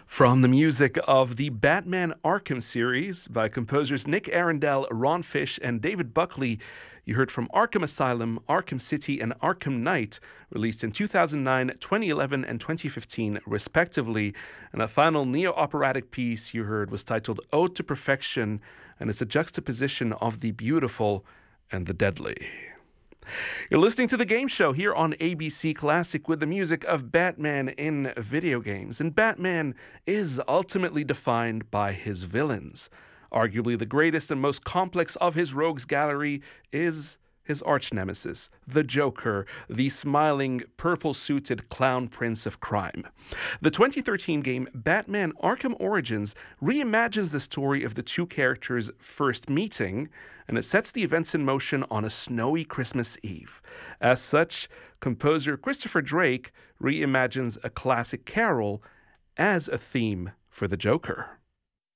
From the music of the Batman Arkham series by composers Nick Arundel, Ron Fish, and David Buckley, you heard from Arkham Asylum, Arkham City, and Arkham Knight, released in 2009, 2011, and 2015, respectively. And a final neo-operatic piece you heard was titled Ode to Perfection, and it's a juxtaposition of the beautiful and the deadly. You're listening to The Game Show here on ABC Classic with the music of Batman in video games. And Batman is ultimately defined by his villains. Arguably the greatest and most complex of his rogues gallery is his arch-nemesis, the Joker, the smiling, purple-suited clown prince of crime. The 2013 game Batman Arkham Origins reimagines the story of the two characters' first meeting, and it sets the events in motion on a snowy Christmas Eve. As such, composer Christopher Drake reimagines a classic carol as a theme for the Joker.